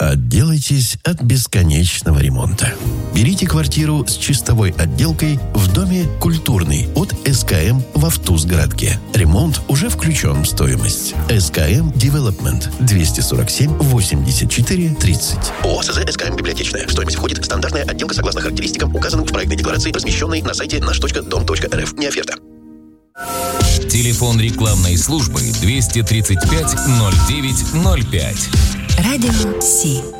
Отделайтесь от бесконечного ремонта. Берите квартиру с чистовой отделкой в доме «Культурный» от СКМ в Автузгородке. Ремонт уже включен в стоимость. СКМ Development 247 84 30. ОСЗ СКМ Библиотечная. В стоимость входит стандартная отделка согласно характеристикам, указанным в проектной декларации, размещенной на сайте наш.дом.рф. Не оферта. Телефон рекламной службы 235 09 05. Радио Си.